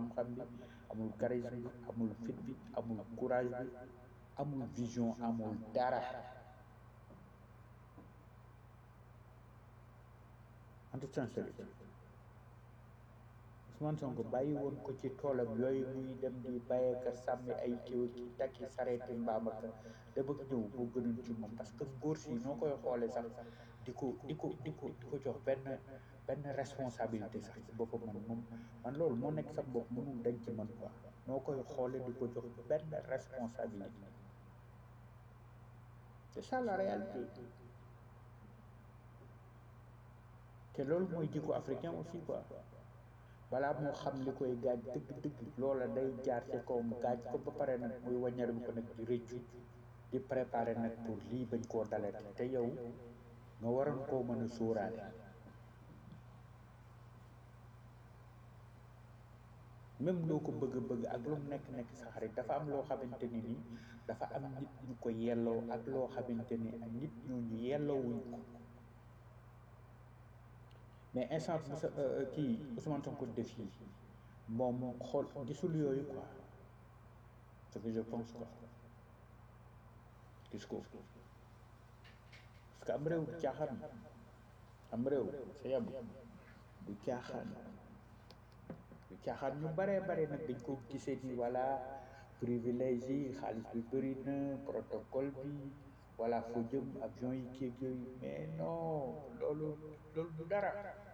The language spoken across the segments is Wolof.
xam-xam bi amul charisme bi amul fit bi amul courage bi amul vision amul dara en toute sincérité Ousmane Sonko bàyyi woon ko ci toolam yooyu muy dem di bàyyee ka sàmmi ay kiw ki takki sareeti mbaam ak da bëgg ñëw boo gënoon ci moom parce que góor si noo koy xoolee sax di ko jox benn responsabilité sax ci boppam man loolu moo nekk sax bopp mënul dañ ci man quoi noo koy xoolee di ko jox benn responsabilité c'est ça la réalité te loolu mooy jikko africain aussi quoi balaa moo xam li koy gaaj dëgg loola day jaar ci kawam gaaj ko ba pare nag muy waññar bi ko nag di rëccu di préparer nag pour lii bañ koo dalati te yow nga waroon koo mën a sóoraale même loo ko bëgg ak lu mu nekk sa xarit dafa am loo xamante ni nii dafa am nit ñu ko yelloo ak loo xamante ni nit ñooñu yelloowuñ ko mais instant bu sa kii Ousmane Sonko def yi moom xool gisul yooyu quoi ce que je pense quoi gis ko parce que am réew du caaxaan am réew sa yam du caaxaan ñu bare nag dañ ko gisee ni voilà privilège yi xaalis bi bëri na protocole bi voilà foo jëm avion yi kéeg yooyu mais non loolu du dara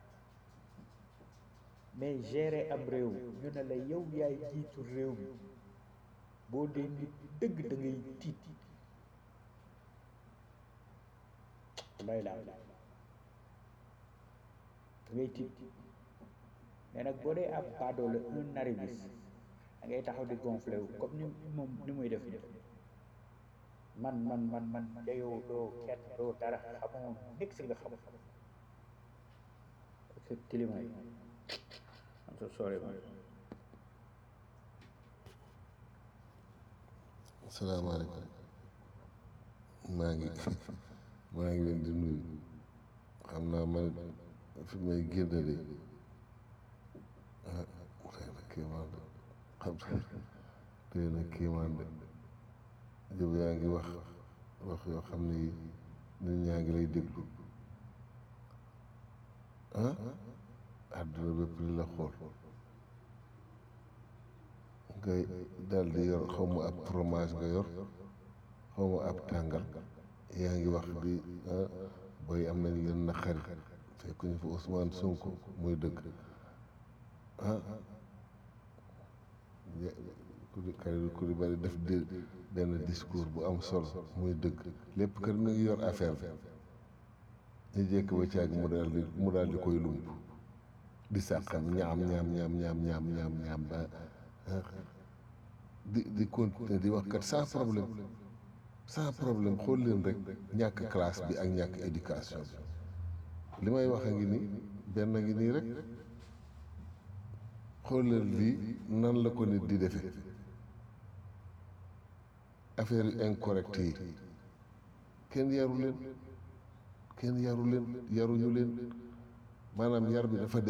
mais gérer am réew ñu ne la yow yaay jiitu réew mi boo dee nit dëgg da ngay tiit lay laa da ngay tiit mais nag boo dee ab baadoole un arriviste da ngay taxaw di gonflé wu comme ni muy def man dayoo doo kenn doo dara xamoo nekk si nga xam parce que tilima yi am so sorry man asalaamaaleykum maa ngi leen di nuyu xam naa man fi may génnale xëy na kéemaan de xëy na kéemaan de jëb yaa ngi wax yoo xam ne yi nit ñaa ngi lay déglu àdduna bépp li la xool ngay daal di yor xaw ma ab fromage nga yor xaw ma ab tàngal yaa ngi wax bi booy am nañ leen naqari fekk ñu fa Ousmane Sonko muy dëgg ku di bari def benn discours bu am solo muy dëgg lépp kër mi ngi yor affaire bi ñu jékk ba caag mu daal di koy lump di sàqam ñaam ba di continuer di wax kat sans problème xool leen rek ñàkk classe bi ak ñàkk éducation bi li may wax a ngi nii benn ngi nii rek xool leen lii nan la ko nit di defe affaire yu incorrect yi kenn yaruñu leen maanaam yar bi dafa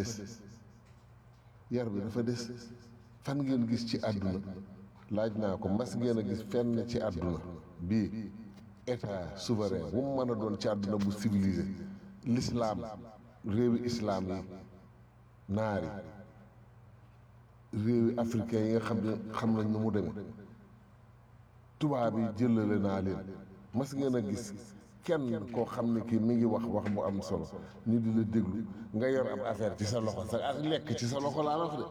des fan ngeen gis ci àdduna laaj naa ko mas ngeen a gis fenn ci àdduna bii état souverain bu mu mën a doon ci àdduna bu civilisé l'islam réewi islam yi naari réewi africain yi nga xam nañ nu mu demee tubaab yi jëlale naa leen mas ngeen a gis kenn koo xam ne kii mi ngi wax bu am solo ñu di la déglu nga yor am affaire ci sa loxo sa ak lekk ci sa loxo laa wax de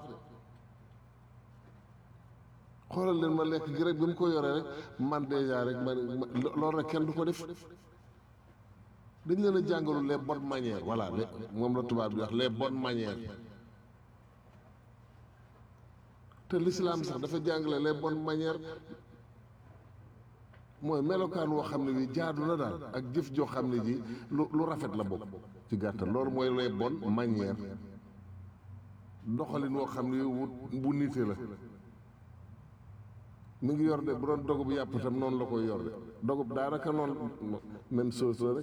xoolal leen ma lekk gi rek bi mu ko yoree rek man déjà rek loolu rek kenn du ko def dañ leen a jàngalu les bonnes manières voilà moom la tubaab bi wax les bonnes manières te l'islam sax dafa jàngale les bonnes manières mooy melokaan woo xam ne wi jaadu na daal ak jëf joo xam ne ji lu rafet la bokk ci gàttal loolu mooy les bonnes manières doxalin woo xam ne bu nite la mi ngi yor de bu doon dogub yàpp tam noonu la koy yor de dogub daanaka noonu même chose la rek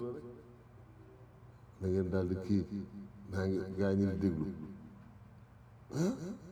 da ngeen daal di kii daa ngi gaa ñi di déglu